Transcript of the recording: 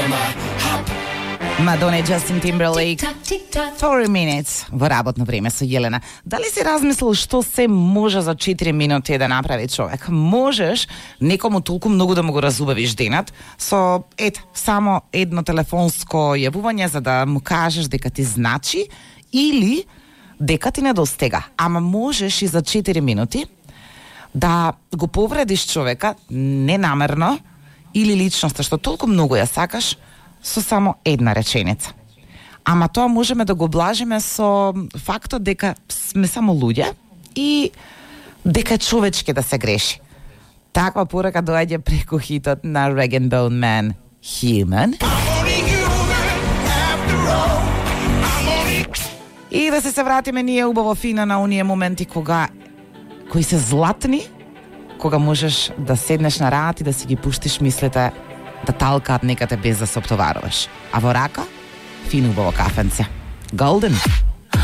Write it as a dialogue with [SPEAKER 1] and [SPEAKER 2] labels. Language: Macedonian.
[SPEAKER 1] Madonna и Justin Timberlake 4 minutes во работно време со Јелена. Дали си размислил што се може за 4 минути да направи човек? Можеш некому толку многу да му го разубавиш денат со само едно телефонско јавување за да му кажеш дека ти значи или дека ти недостига. Ама можеш и за 4 минути да го повредиш човека ненамерно или личноста што толку многу ја сакаш со само една реченица. Ама тоа можеме да го блажиме со фактот дека сме само луѓе и дека е човечки да се греши. Таква порака доаѓа преку хитот на Rag & Bone Man, Human. И да се вратиме ние убаво фина на оние моменти кои се златни, кога можеш да седнеш на рад и да си ги пуштиш мислите да талкаат некаде без да се оптоваруваш. А во рака, фино убаво кафенце. Golden.